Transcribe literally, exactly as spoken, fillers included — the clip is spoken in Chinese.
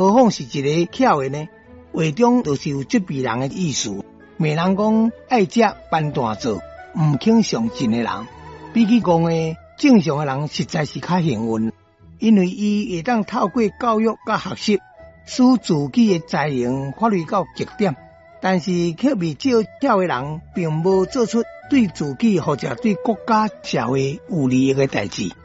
何况是一个巧的呢？话中就是有责备人的意思，骂人讲爱食办大做，唔肯上进的人。比起讲的正常的人，实在是较幸运，因为伊会当透过教育甲学习，使自己的才能发挥到极点。但是却未少巧的人，并无做出对自己或者对国家社会有利益的代志。